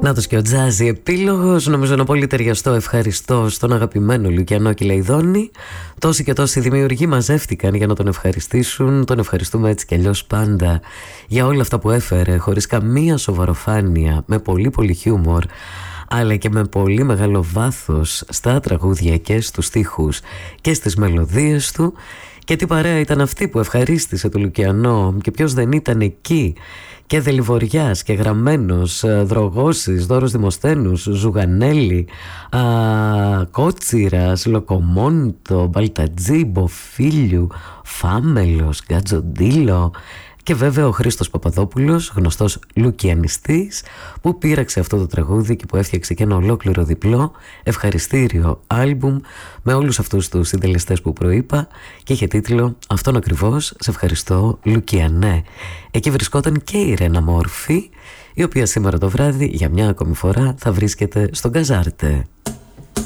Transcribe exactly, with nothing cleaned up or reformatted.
Νάτος και ο Τζάζι επίλογος, νομίζω ένα πολύ ταιριαστό ευχαριστώ στον αγαπημένο Λουκιανό Κυλαϊδόνη. Τόσοι και τόσοι δημιουργοί μαζεύτηκαν για να τον ευχαριστήσουν. Τον ευχαριστούμε έτσι κι αλλιώς πάντα για όλα αυτά που έφερε, χωρίς καμία σοβαροφάνεια, με πολύ πολύ χιούμορ, αλλά και με πολύ μεγάλο βάθος στα τραγούδια και στους στίχους και στις μελωδίες του. Και τι παρέα ήταν αυτή που ευχαρίστησε το Λουκιανό, και ποιος δεν ήταν εκεί. Και Δελιβοριάς και Γραμμένος, Δρογώσης, Δώρος Δημοσθένους, Ζουγανέλη, α, Κότσιρας, Λοκομόντο, Μπαλτατζή, Μποφίλιου, Φάμελος, Γκατζοντήλο και βέβαια ο Χρήστος Παπαδόπουλος, γνωστός λουκιανιστής, που πήραξε αυτό το τραγούδι και που έφτιαξε και ένα ολόκληρο διπλό ευχαριστήριο άλμπουμ με όλους αυτούς τους συντελεστές που προείπα και είχε τίτλο αυτόν ακριβώς, «Σε ευχαριστώ Λουκιανέ». Εκεί βρισκόταν και η Ρένα Μόρφη, η οποία σήμερα το βράδυ για μια ακόμη φορά θα βρίσκεται στον Καζάρτε.